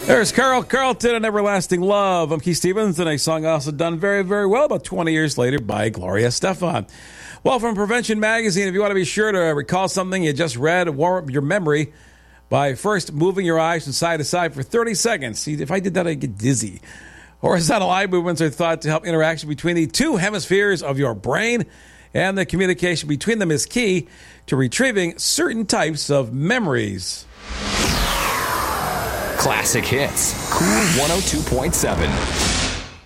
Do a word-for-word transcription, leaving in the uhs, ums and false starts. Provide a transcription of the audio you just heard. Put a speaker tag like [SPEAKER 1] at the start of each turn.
[SPEAKER 1] There's Carl Carlton and Everlasting Love. I'm Keith Stevens, and a song also done very, very well about twenty years later by Gloria Estefan. Well, from Prevention Magazine, if you want to be sure to recall something you just read, warm up your memory by first moving your eyes from side to side for thirty seconds. See, if I did that, I'd get dizzy. Horizontal eye movements are thought to help interaction between the two hemispheres of your brain, and the communication between them is key to retrieving certain types of memories.
[SPEAKER 2] Classic Hits, Cool one oh two point seven.